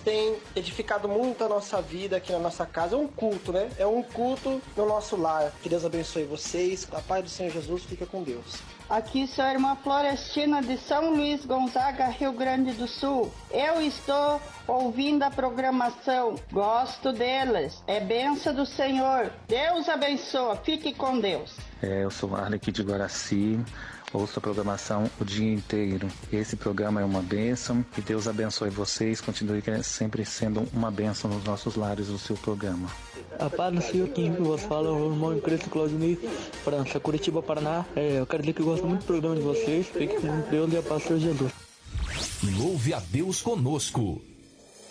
tem edificado muito a nossa vida aqui na nossa casa. É um culto, né? É um culto no nosso lar. Que Deus abençoe vocês. A paz do Senhor Jesus fica com Deus. Aqui sou a irmã Florestina de São Luís Gonzaga, Rio Grande do Sul. Eu estou ouvindo a programação, gosto deles, é bênção do Senhor. Deus abençoe, fique com Deus. Eu sou Arley aqui de Guaraci, ouço a programação o dia inteiro. Esse programa é uma bênção, que Deus abençoe vocês, continue sempre sendo uma bênção nos nossos lares o seu programa. A paz do Senhor, quem vos fala é o irmão Cristo Claudinei, França, Curitiba, Paraná. Eu quero dizer que eu gosto muito do programa de vocês, fique com Deus e a paz do Senhor Jesus. Louve a Deus conosco.